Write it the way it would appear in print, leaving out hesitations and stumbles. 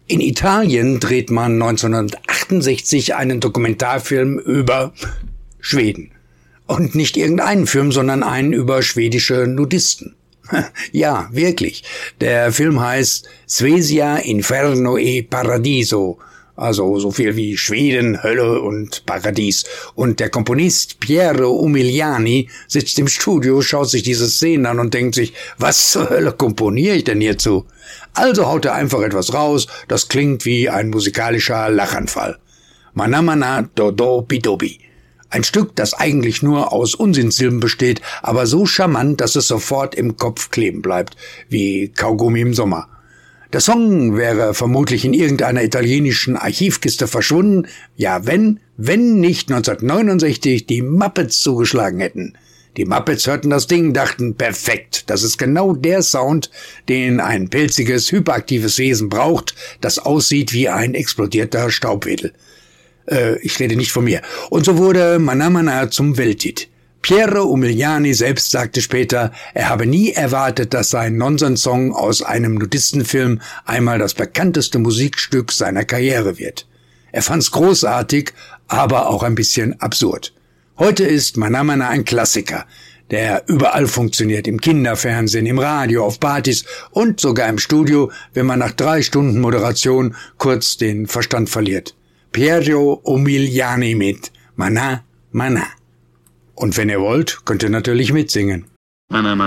In Italien dreht man 1968 einen Dokumentarfilm über Schweden. Und nicht irgendeinen Film, sondern einen über schwedische Nudisten. Ja, wirklich. Der Film heißt Svesia, Inferno e Paradiso. Also so viel wie Schweden, Hölle und Paradies. Und der Komponist Piero Umiliani sitzt im Studio, schaut sich diese Szenen an und denkt sich, was zur Hölle komponiere ich denn hierzu? Also haut er einfach etwas raus, das klingt wie ein musikalischer Lachanfall. Manamana Dodo Bidobi. Ein Stück, das eigentlich nur aus Unsinnssilben besteht, aber so charmant, dass es sofort im Kopf kleben bleibt, wie Kaugummi im Sommer. Der Song wäre vermutlich in irgendeiner italienischen Archivkiste verschwunden, ja wenn nicht 1969 die Muppets zugeschlagen hätten. Die Muppets hörten das Ding, dachten, perfekt, das ist genau der Sound, den ein pelziges, hyperaktives Wesen braucht, das aussieht wie ein explodierter Staubwedel. Ich rede nicht von mir. Und so wurde Manamana zum Welthit. Piero Umiliani selbst sagte später, er habe nie erwartet, dass sein Nonsens-Song aus einem Nudistenfilm einmal das bekannteste Musikstück seiner Karriere wird. Er fand's großartig, aber auch ein bisschen absurd. Heute ist Manamana ein Klassiker, der überall funktioniert, im Kinderfernsehen, im Radio, auf Partys und sogar im Studio, wenn man nach 3 Stunden Moderation kurz den Verstand verliert. Piero Umiliani mit Mana, Mana. Und wenn ihr wollt, könnt ihr natürlich mitsingen. Mana, Mana.